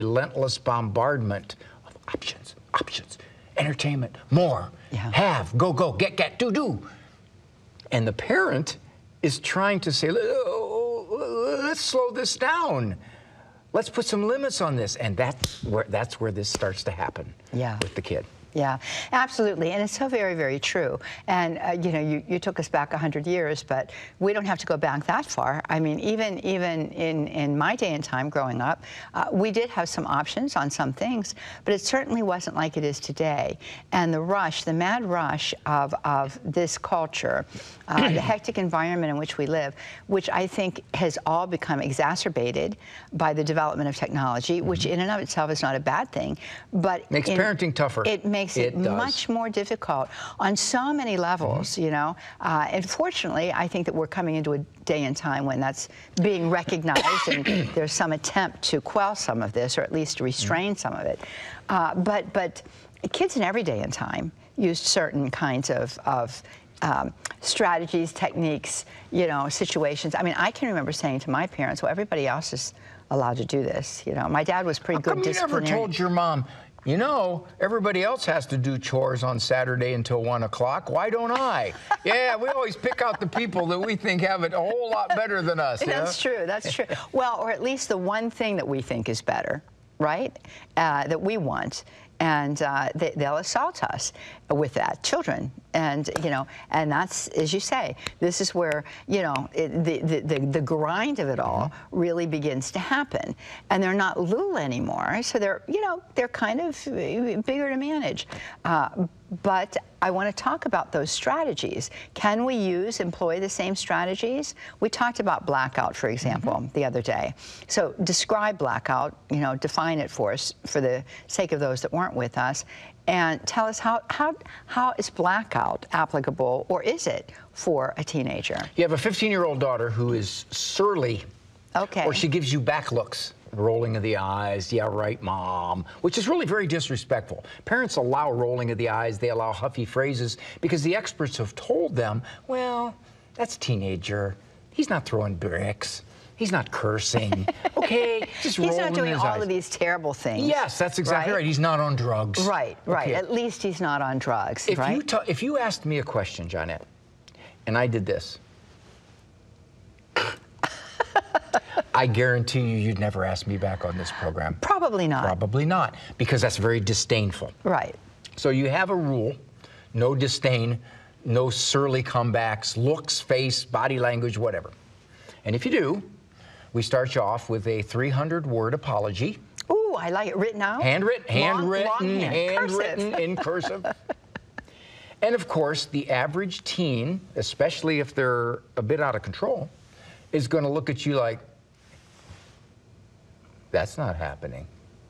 relentless bombardment of options, entertainment, more, have, go, get, do. And the parent is trying to say, let's slow this down. Let's put some limits on this. And that's where this starts to happen with the kid. Yeah, absolutely, and it's so very, very true. And you know, you took us back 100 years, but we don't have to go back that far. I mean, even in my day and time growing up, we did have some options on some things, but it certainly wasn't like it is today. And the rush, the mad rush of this culture, the hectic environment in which we live, which I think has all become exacerbated by the development of technology, which in and of itself is not a bad thing, but makes parenting tougher. It makes it much more difficult on so many levels, you know. And fortunately, I think that we're coming into a day and time when that's being recognized and there's some attempt to quell some of this, or at least to restrain some of it. But kids in every day and time used certain kinds of strategies, techniques, you know, situations. I mean, I can remember saying to my parents, well, everybody else is allowed to do this. You know, my dad was pretty good disciplinarian. You never told your mom, you know, everybody else has to do chores on Saturday until 1 o'clock. Why don't I? Yeah, we always pick out the people that we think have it a whole lot better than us. That's true. That's true. Well, or at least the one thing that we think is better, right? That we want. And they'll assault us with that, children. And, you know, and that's, as you say, this is where, you know, the grind of it all really begins to happen. And they're not little anymore, so they're, you know, they're kind of bigger to manage. But I want to talk about those strategies. Can we employ the same strategies? We talked about blackout, for example, the other day. So describe blackout, you know, define it for us for the sake of those that weren't with us, and tell us how is blackout applicable, or is it, for a teenager? You have a 15-year-old daughter who is surly, or she gives you back looks. Rolling of the eyes, yeah, right, Mom, which is really very disrespectful. Parents allow rolling of the eyes, they allow huffy phrases, because the experts have told them, well, that's a teenager. He's not throwing bricks. He's not cursing. Okay, just rolling his eyes. He's not doing all of these terrible things. Yes, that's exactly right. He's not on drugs. Right, right. Okay. At least he's not on drugs, if you asked me a question, Johnette, and I did this, I guarantee you'd never ask me back on this program. Probably not. Probably not, because that's very disdainful. Right. So you have a rule, no disdain, no surly comebacks, looks, face, body language, whatever. And if you do, we start you off with a 300-word apology. Ooh, I like it. Written out? Handwritten cursive. in cursive. And of course, the average teen, especially if they're a bit out of control, is going to look at you like, that's not happening.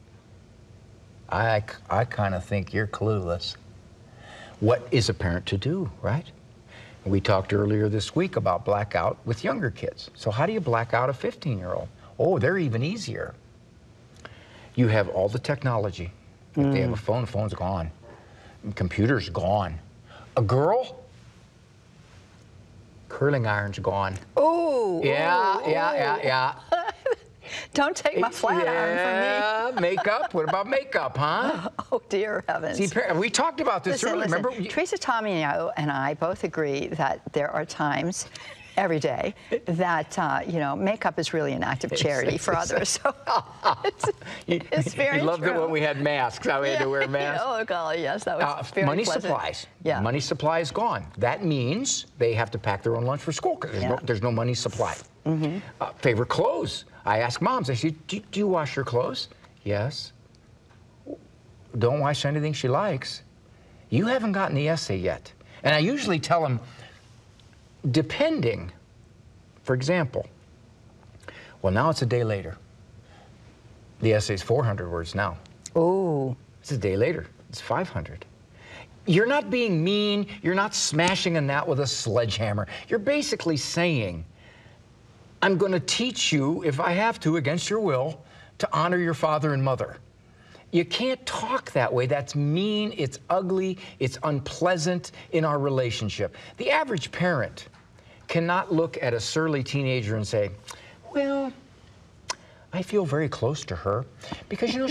I kind of think you're clueless. What is a parent to do, right? We talked earlier this week about blackout with younger kids. So how do you black out a 15-year-old? Oh, they're even easier. You have all the technology. If they have a phone, the phone's gone. The computer's gone. A girl, curling iron's gone. Oh, yeah. Don't take my flat iron from me. Makeup. What about makeup, huh? Oh, dear heavens. See, we talked about this earlier. Remember? Teresa Tommy and I both agree that there are times every day that, you know, makeup is really an act of charity for others. So it's very true. You loved it when we had masks. How we had to wear masks. Oh, God, yes, that was very money pleasant. supplies. Yeah. Money supply is gone. That means they have to pack their own lunch for school because there's no money supply. Favorite clothes. I ask moms, I say, do you wash your clothes? Yes. Don't wash anything she likes. You haven't gotten the essay yet. And I usually tell them, depending, for example, well, now it's a day later. The essay's 400 words now. Ooh. It's a day later. It's 500. You're not being mean. You're not smashing a gnat with a sledgehammer. You're basically saying, I'm going to teach you, if I have to, against your will, to honor your father and mother. You can't talk that way. That's mean, it's ugly, it's unpleasant in our relationship. The average parent cannot look at a surly teenager and say, well, I feel very close to her because, you know,